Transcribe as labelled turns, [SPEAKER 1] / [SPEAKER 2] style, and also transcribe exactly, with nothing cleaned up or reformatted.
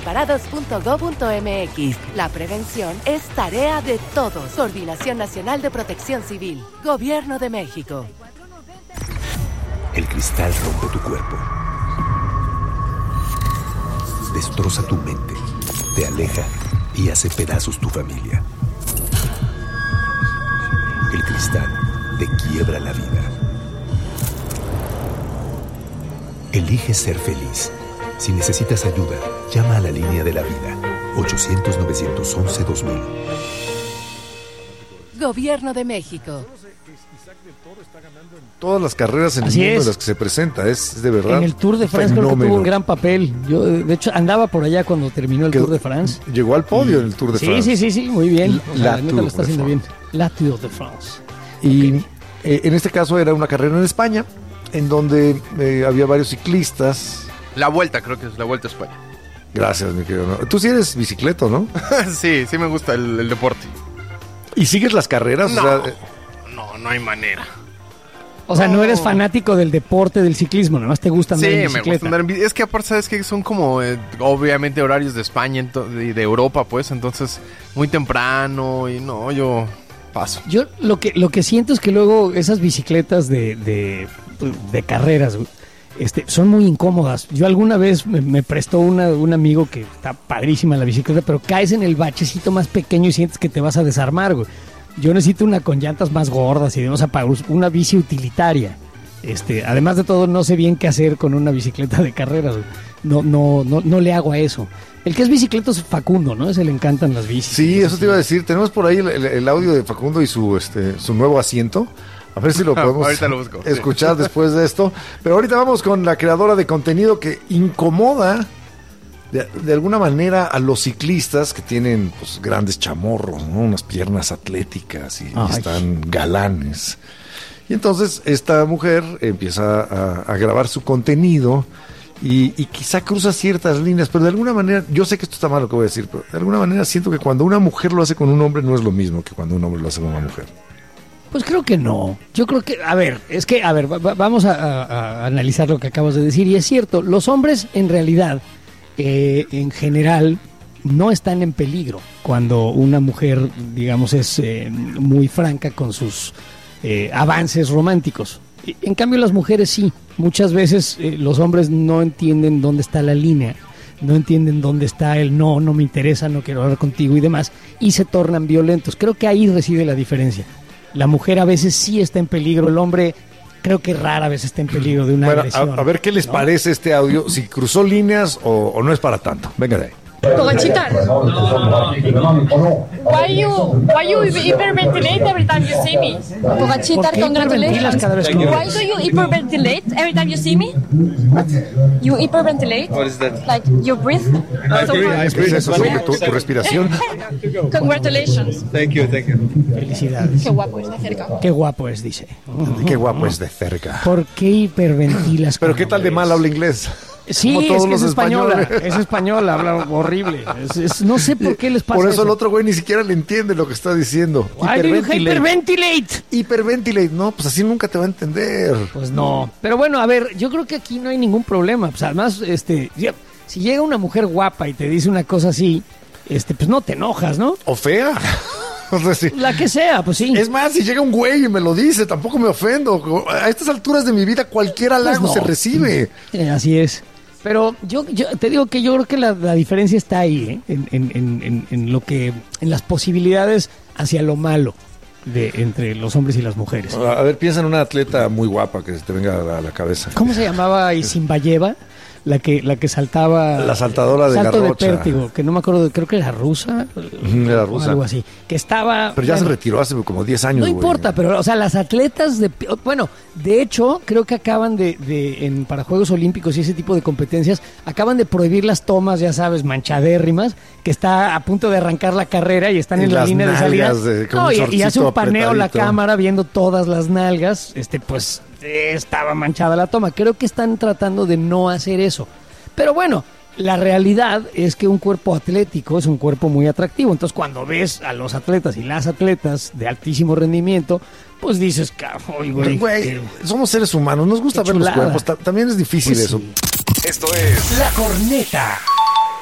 [SPEAKER 1] preparados punto gob punto mx. La prevención es tarea de todos. Coordinación Nacional de Protección Civil. Gobierno de México.
[SPEAKER 2] El cristal rompe tu cuerpo. Destroza tu mente. Te aleja y hace pedazos tu familia. El cristal te quiebra la vida. Elige ser feliz. Si necesitas ayuda, llama a la línea de la vida. ochocientos, novecientos once, dos mil.
[SPEAKER 1] Gobierno de México.
[SPEAKER 3] Todas las carreras en el
[SPEAKER 4] Así
[SPEAKER 3] mundo
[SPEAKER 4] es.
[SPEAKER 3] en las que se presenta, es de verdad.
[SPEAKER 4] En el Tour de France creo que tuvo un gran papel. Yo, de hecho, andaba por allá cuando terminó el
[SPEAKER 3] Que
[SPEAKER 4] Tour de France.
[SPEAKER 3] Llegó al podio en el Tour de
[SPEAKER 4] Sí,
[SPEAKER 3] France.
[SPEAKER 4] sí, sí, sí, muy bien. O sea,
[SPEAKER 3] La
[SPEAKER 4] la neta
[SPEAKER 3] Tour
[SPEAKER 4] lo está
[SPEAKER 3] de
[SPEAKER 4] haciendo bien.
[SPEAKER 3] France.
[SPEAKER 4] La Tour de France.
[SPEAKER 3] Y eh, en este caso era una carrera en España, en donde eh, había varios ciclistas.
[SPEAKER 5] La vuelta, creo que es la vuelta a España.
[SPEAKER 3] Gracias, mi querido. ¿No? Tú sí eres bicicleto, ¿no?
[SPEAKER 5] Sí, sí me gusta el, el deporte.
[SPEAKER 3] ¿Y sigues las carreras?
[SPEAKER 5] No,
[SPEAKER 3] O sea, eh,
[SPEAKER 5] no, no hay manera.
[SPEAKER 4] O sea, no,
[SPEAKER 5] No.
[SPEAKER 4] eres fanático del deporte, del ciclismo, nada más te gusta andar
[SPEAKER 5] Sí,
[SPEAKER 4] en
[SPEAKER 5] me
[SPEAKER 4] bicicleta.
[SPEAKER 5] gusta andar en bici. Es que aparte, ¿sabes que son como, eh, obviamente, horarios de España ento- y de Europa, pues, entonces, muy temprano y no, yo paso.
[SPEAKER 4] Yo lo que lo que siento es que luego esas bicicletas de, de, de carreras este, son muy incómodas. Yo alguna vez me, me prestó una, un amigo que está padrísima la bicicleta, pero caes en el bachecito más pequeño y sientes que te vas a desarmar, güey. Yo necesito una con llantas más gordas y demás, o sea, para us- una bici utilitaria. Este, además de todo, no sé bien qué hacer con una bicicleta de carreras. güey. No, no, no, no le hago a eso. El que es bicicleta es Facundo, ¿no? Ese le encantan las bicis.
[SPEAKER 3] sí, eso te iba a decir. Tenemos por ahí el, el- el audio de Facundo y su, este, su nuevo asiento. A ver si lo podemos
[SPEAKER 5] Ahorita lo busco, sí.
[SPEAKER 3] escuchar después de esto. Pero ahorita vamos con la creadora de contenido que incomoda de, de alguna manera a los ciclistas que tienen pues, grandes chamorros, ¿no? Unas piernas atléticas y, y
[SPEAKER 4] Ay.
[SPEAKER 3] están galanes. Y entonces esta mujer empieza a, a grabar su contenido y, y quizá cruza ciertas líneas, pero de alguna manera, yo sé que esto está mal lo que voy a decir, pero de alguna manera siento que cuando una mujer lo hace con un hombre no es lo mismo que cuando un hombre lo hace con una mujer.
[SPEAKER 4] Pues creo que no. Yo creo que, a ver, es que, a ver, va- va- vamos a, a- a analizar lo que acabas de decir. Y es cierto, los hombres en realidad, eh, en general, no están en peligro cuando una mujer, digamos, es eh, muy franca con sus eh, avances románticos. Y, En cambio, las mujeres sí. Muchas veces eh, los hombres no entienden dónde está la línea, no entienden dónde está el no, no me interesa, no quiero hablar contigo y demás, y se tornan violentos. Creo que ahí reside la diferencia. La mujer a veces sí está en peligro, el hombre creo que rara vez está en peligro de una
[SPEAKER 3] Bueno,
[SPEAKER 4] agresión.
[SPEAKER 3] a, a ver qué les
[SPEAKER 4] ¿no?
[SPEAKER 3] parece este audio, si cruzó líneas o, o no es para tanto. Venga de ahí.
[SPEAKER 6] Pogachita, why you why you hyperventilate every time you see me? Pogachita,
[SPEAKER 4] ¿Por qué hiperventilas cada vez que me
[SPEAKER 6] Why
[SPEAKER 4] ves?
[SPEAKER 6] do you hyperventilate every time you see me? You hyperventilate? What is that? Like you breathe so hard.
[SPEAKER 3] ¿Qué es eso sobre tu, tu respiración?
[SPEAKER 6] Congratulations.
[SPEAKER 4] Felicidades.
[SPEAKER 6] Qué guapo es de cerca.
[SPEAKER 4] Qué guapo es, dice.
[SPEAKER 3] Qué guapo es de cerca.
[SPEAKER 4] ¿Por qué hiperventilas?
[SPEAKER 3] Pero
[SPEAKER 4] cuando
[SPEAKER 3] qué tal de
[SPEAKER 4] ves?
[SPEAKER 3] mal habla inglés.
[SPEAKER 4] Sí,
[SPEAKER 3] Como todos
[SPEAKER 4] es que
[SPEAKER 3] los
[SPEAKER 4] es española,
[SPEAKER 3] españoles.
[SPEAKER 4] es española, habla horrible. Es- es- no sé por qué les pasa
[SPEAKER 3] Por eso,
[SPEAKER 4] eso.
[SPEAKER 3] el otro güey ni siquiera le entiende lo que está diciendo.
[SPEAKER 4] Why do you hyperventilate?
[SPEAKER 3] Hiperventilate. No, pues así nunca te va a entender.
[SPEAKER 4] Pues no. Pero bueno, a ver, yo creo que aquí no hay ningún problema. Pues además, este, ya, si llega una mujer guapa y te dice una cosa así, este, pues no te enojas, ¿no?
[SPEAKER 3] O fea. O sea, sí.
[SPEAKER 4] La que sea, pues sí.
[SPEAKER 3] Es más, si llega un güey y me lo dice, tampoco me ofendo. A estas alturas de mi vida, cualquier halago
[SPEAKER 4] Pues no.
[SPEAKER 3] se recibe.
[SPEAKER 4] Eh, así es. Pero yo, yo te digo que yo creo que la, la diferencia está ahí, ¿eh? en, en, en, en, en lo que, en las posibilidades hacia lo malo de entre los hombres y las mujeres.
[SPEAKER 3] A ver, piensa en una atleta muy guapa que se te venga a la, a la cabeza.
[SPEAKER 4] ¿Cómo se llamaba Isimbayeva? La que, la que saltaba...
[SPEAKER 3] La saltadora de
[SPEAKER 4] salto
[SPEAKER 3] garrocha.
[SPEAKER 4] de pértigo, que no me acuerdo, creo que era rusa.
[SPEAKER 3] Ujú, era rusa.
[SPEAKER 4] O algo así. Que estaba...
[SPEAKER 3] Pero ya
[SPEAKER 4] bueno,
[SPEAKER 3] se retiró hace como diez años.
[SPEAKER 4] no
[SPEAKER 3] güey.
[SPEAKER 4] importa, pero, o sea, las atletas de... Bueno, de hecho, creo que acaban de, de en, para Juegos Olímpicos y ese tipo de competencias, acaban de prohibir las tomas, ya sabes, manchadérrimas, que está a punto de arrancar la carrera y están
[SPEAKER 3] Y
[SPEAKER 4] en la
[SPEAKER 3] las
[SPEAKER 4] línea de salida.
[SPEAKER 3] nalgas de- con
[SPEAKER 4] No,
[SPEAKER 3] un
[SPEAKER 4] y, y
[SPEAKER 3] shortcito
[SPEAKER 4] hace un paneo la
[SPEAKER 3] apretadito.
[SPEAKER 4] cámara viendo todas las nalgas, este, pues eh, estaba manchada la toma. Creo que están tratando de no hacer eso. Pero bueno, la realidad es que un cuerpo atlético es un cuerpo muy atractivo. Entonces, cuando ves a los atletas y las atletas de altísimo rendimiento, pues dices, "Ay, güey,
[SPEAKER 3] Güey,
[SPEAKER 4] qué-
[SPEAKER 3] somos seres humanos, nos gusta
[SPEAKER 4] Qué
[SPEAKER 3] ver los
[SPEAKER 4] chulada".
[SPEAKER 3] cuerpos. Ta- También es difícil
[SPEAKER 4] Pues
[SPEAKER 3] eso.
[SPEAKER 4] sí.
[SPEAKER 2] Esto es
[SPEAKER 7] La Corneta.